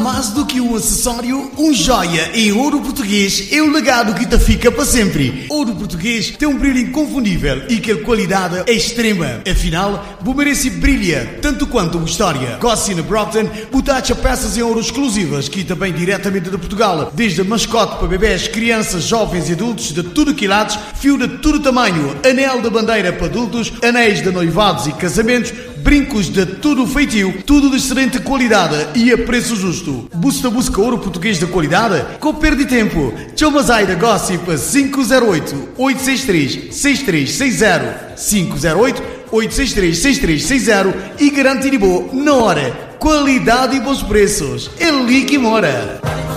mais do que um acessório, um joia em ouro português é o legado que te fica para sempre. Ouro português tem um brilho inconfundível e que a qualidade é extrema. Afinal, o merece brilha tanto quanto a história. Gossina Brockton botacha peças em ouro exclusivas que também diretamente de Portugal, desde mascote para bebés, crianças, jovens e adultos de tudo quilates, fio de todo tamanho, anel de bandeira para adultos, anéis de noivados e casamentos, brincos de todo o feitio, tudo de excelente qualidade e a preço justo. Busca ouro português de qualidade? Com perda de tempo. Chamas aí da Gossip 508-863-6360 508-863-6360 e garante-lhe boa na hora. Qualidade e bons preços. É ali que mora.